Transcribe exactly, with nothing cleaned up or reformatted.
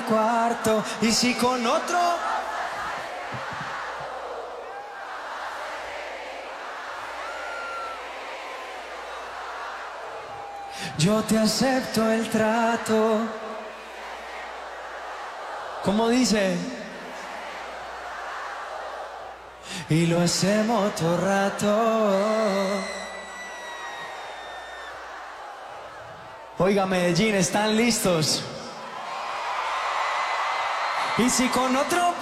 cuarto. Y si con otro... yo te acepto el trato. ¿Cómo dice? Y lo hacemos todo rato. Oiga, Medellín, ¿están listos? Y si con otro...